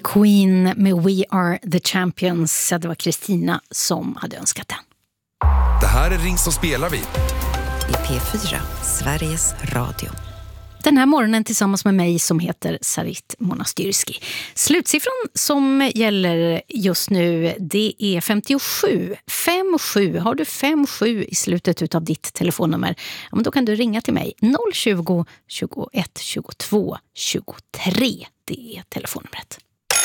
Queen med We Are The Champions. Det var Kristina som hade önskat den. Det här är Ring så spelar vi. I P4, Sveriges Radio. Den här morgonen tillsammans med mig som heter Sarit Monastyrski. Slutsiffran som gäller just nu, det är 57. 57. Har du 57 i slutet av ditt telefonnummer, ja, men då kan du ringa till mig. 020 21 22 23. Det är telefonnumret.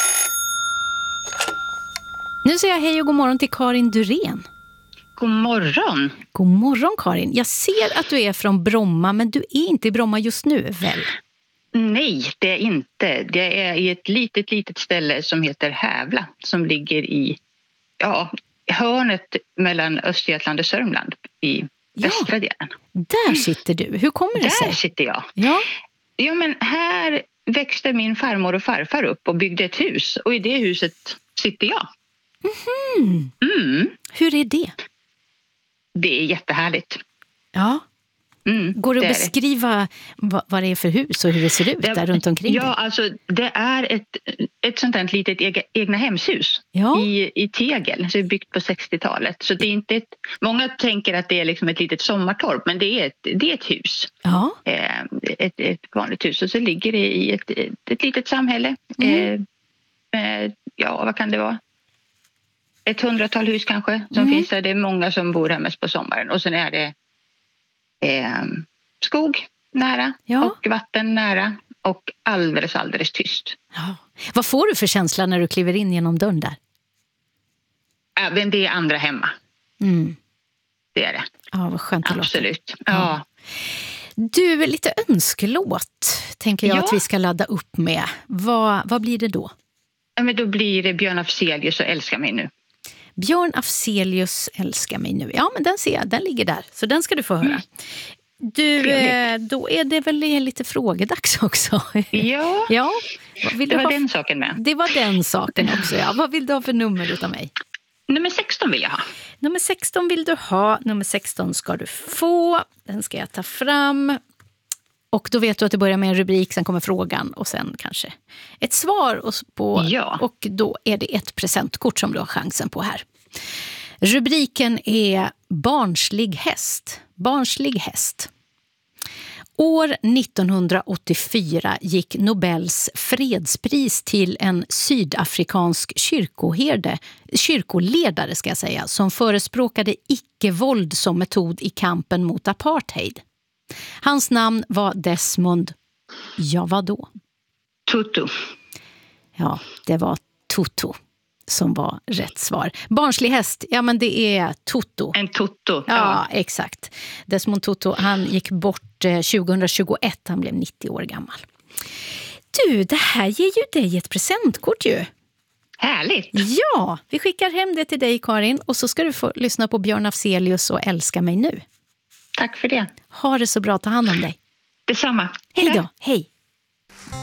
Nu säger jag hej och god morgon till Karin Durén. God morgon. God morgon Karin. Jag ser att du är från Bromma, men du är inte i Bromma just nu, väl? Nej, det är inte. Det är i ett litet ställe som heter Hävla som ligger i hörnet mellan Östergötland och Sörmland i västra delen. Där sitter du. Hur kommer det sig? Där sitter jag. Ja, men här växte min farmor och farfar upp och byggde ett hus. Och i det huset sitter jag. Hur är det? Det är jättehärligt. Ja. Går det att beskriva vad det är för hus och hur det ser ut där runt omkring? Ja, alltså det är ett sånt här litet egna hemshus i tegel. Så det är byggt på 60-talet. Så det är inte många tänker att det är liksom ett litet sommartorp, men det är ett hus. Ja. Ett vanligt hus. Och så ligger det i ett litet samhälle. Vad kan det vara? 100-tal hus kanske som finns där. Det är många som bor här mest på sommaren. Och sen är det skog nära och vatten nära och alldeles tyst. Ja. Vad får du för känsla när du kliver in genom dörren där? Även det är andra hemma. Det är det. Ja, vad skönt det låter. Absolut. Ja. Du, lite önskelåt tänker jag att vi ska ladda upp med. Vad blir det då? Ja, men då blir det Björn Afzelius och Älska mig nu. Björn Afzelius, Älska mig nu. Ja, men den ser jag, den ligger där. Så den ska du få höra. Du, då är det väl lite frågedags också. Ja. Det var den saken med. Det var den saken också, ja. Vad vill du ha för nummer utav mig? Nummer 16 vill jag ha. Nummer 16 vill du ha. Nummer 16 ska du få. Den ska jag ta fram. Och då vet du att det börjar med en rubrik, sen kommer frågan och sen kanske ett svar. Och då är det ett presentkort som du har chansen på här. Rubriken är Barnslig häst. Barnslig häst. År 1984 gick Nobels fredspris till en sydafrikansk kyrkoledare ska jag säga, som förespråkade icke-våld som metod i kampen mot apartheid. Hans namn var Desmond. Ja, vad då? Tutu. Ja, det var Tutu som var rätt svar. Barnslig häst, ja men det är Tutu. En Tutu. Ja, exakt. Desmond Tutu, han gick bort 2021, han blev 90 år gammal. Du, det här ger ju dig ett presentkort ju. Härligt. Ja, vi skickar hem det till dig Karin och så ska du få lyssna på Björn Afzelius och Älska mig nu. Tack för det. Ha det så bra, ta hand om dig. Detsamma. Hej då, hej.